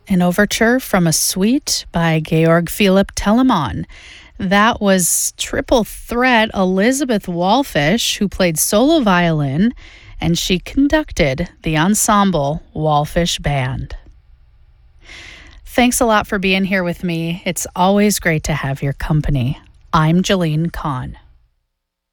an overture from a suite by Georg Philipp Telemann. That was triple threat Elizabeth Wallfish, who played solo violin, and she conducted the ensemble Wallfish Band. Thanks a lot for being here with me. It's always great to have your company. I'm Jolene Kahn.